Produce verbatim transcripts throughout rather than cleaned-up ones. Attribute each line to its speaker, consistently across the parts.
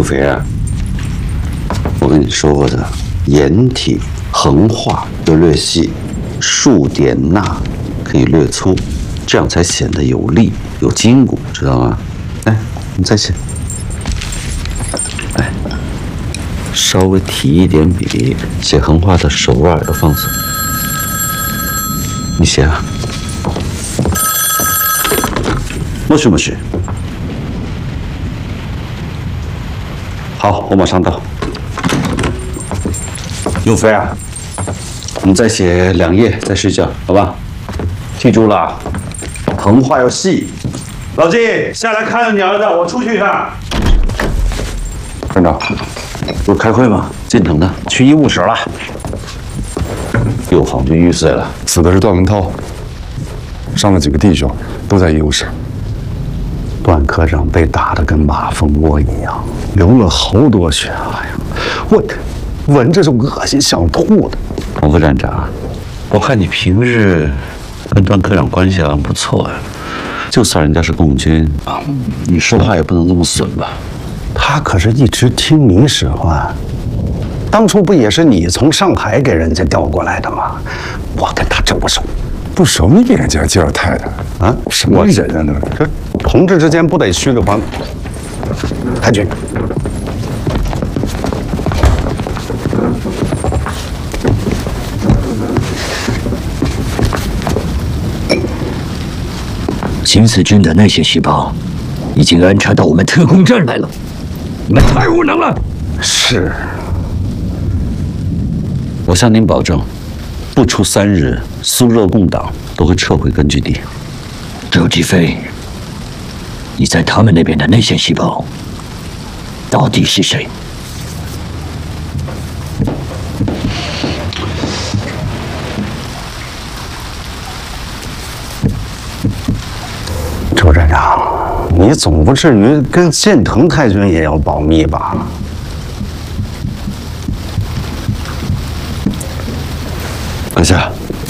Speaker 1: 幼肥啊，我跟你说过的，颜体横画就略细，竖点捺可以略粗，这样才显得有力有筋骨，知道吗？来，你再写。哎，稍微提一点笔，写横画的手腕要放松。你写啊。默许默许。好，我马上到。幼飞啊，你再写两页再睡觉，好吧？记住了，横画要细。老季，下来看你儿子，我出去一趟。班长，不是开会吗？近藤呢？
Speaker 2: 去医务室了。
Speaker 1: 又晃进浴室了。
Speaker 3: 死的是段文涛，伤了几个弟兄，都在医务室。
Speaker 2: 段科长被打得跟马蜂窝一样，流了好多血啊呀！我闻着就恶心，想吐的。
Speaker 1: 王副站长，我看你平日跟段科长关系好像不错呀。就算人家是共军啊，你说话也不能这么损吧？
Speaker 2: 他可是一直听你使唤，当初不也是你从上海给人家调过来的吗？我跟他真不熟。
Speaker 3: 不熟你给人家介绍太太啊？什么人啊？那
Speaker 2: 这同志之间不得虚个欢？太君，
Speaker 4: 新四军的内线细胞已经安插到我们特工站来了，你们太无能了。
Speaker 2: 是，
Speaker 1: 我向您保证，不出三日，苏热共党都会撤回根据地。
Speaker 4: 周继飞，你在他们那边的内线细胞到底是谁？
Speaker 2: 周站长，你总不至于跟建藤太君也要保密吧？
Speaker 1: 阁下，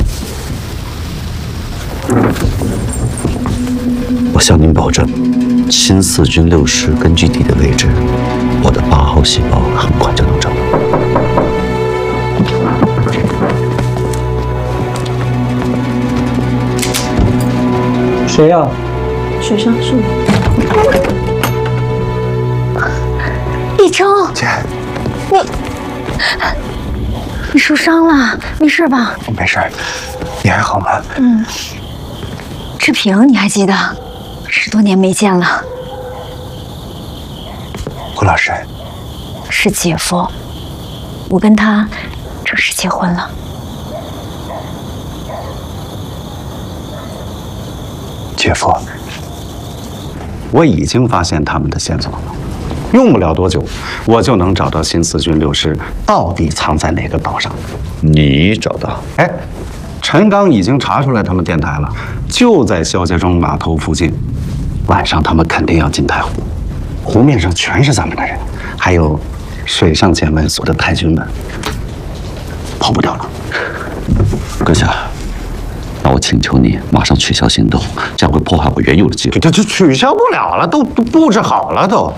Speaker 1: 我向您保证，新四军六师根据地的位置，我的八号细胞很快就能找到。
Speaker 5: 谁呀？
Speaker 6: 水上是我。
Speaker 7: 立秋，
Speaker 2: 姐，
Speaker 7: 你你受伤了，没事吧？
Speaker 2: 没事，你还好吗？
Speaker 7: 嗯。志平，你还记得？十多年没见了。
Speaker 2: 胡老师，
Speaker 7: 是姐夫，我跟他正式结婚了。
Speaker 2: 姐夫，我已经发现他们的线索了，用不了多久，我就能找到新四军六师到底藏在哪个岛上。
Speaker 1: 你找到？
Speaker 2: 哎，陈刚已经查出来他们电台了，就在肖家庄码头附近。晚上他们肯定要进太湖，湖面上全是咱们的人，还有水上检问所的太军们，跑不掉了。
Speaker 1: 阁下，那我请求你马上取消行动，这样会破坏我原有的计划。
Speaker 2: 这这取消不了了，都都布置好了都。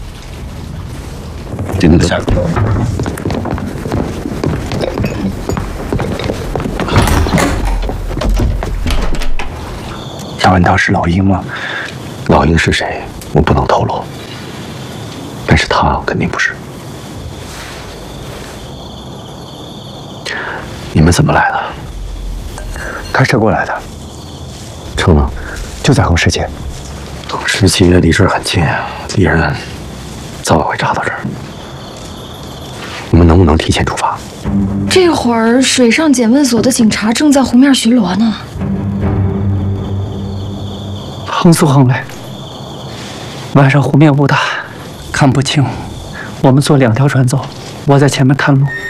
Speaker 1: 今天阁下。
Speaker 2: 夏文涛是老鹰吗？
Speaker 1: 老鹰是谁？我不能透露。但是他肯定不是。你们怎么来的？
Speaker 2: 开车过来的。
Speaker 1: 车呢？
Speaker 2: 就在横石街。
Speaker 1: 横石街离这儿很近，敌人早晚会炸到这儿。我们能不能提前出发？
Speaker 6: 这会儿水上检问所的警察正在湖面巡逻呢。
Speaker 5: 横速横雷，晚上湖面雾大，看不清。我们坐两条船走，我在前面看路。